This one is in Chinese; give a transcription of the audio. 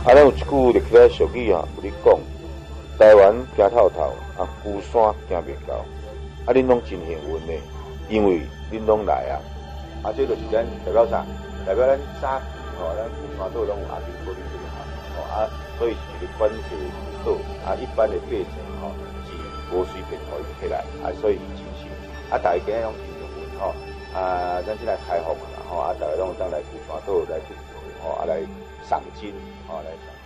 咱有一句历史俗语有咧讲，台湾行透透，孤山行袂到。恁拢真幸运呢，因为恁拢来这就是咱代表啥？代表咱早期咱孤山岛拢有阿兵哥你这个行所以是一个管制岛一般的百姓是无随便互伊起来所以真是大家拢真幸运咱即来开放啦大家拢当来孤山岛来来赏金来赏。